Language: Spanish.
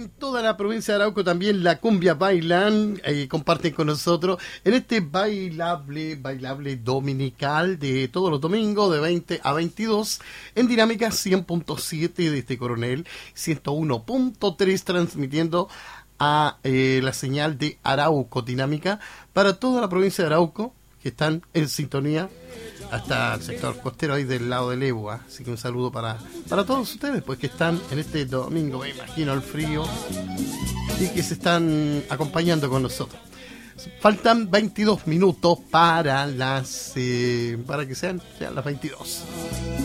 En toda la provincia de Arauco también la cumbia bailan, comparten con nosotros en este bailable dominical de todos los domingos de 20 a 22 en Dinámica 100.7 de este Coronel, 101.3 transmitiendo a la señal de Arauco Dinámica para toda la provincia de Arauco que están en sintonía hasta el sector costero ahí del lado del Ebua. Así que un saludo para todos ustedes, pues que están en este domingo, me imagino el frío, y que se están acompañando con nosotros. Faltan 22 minutos para las para que sean las 22.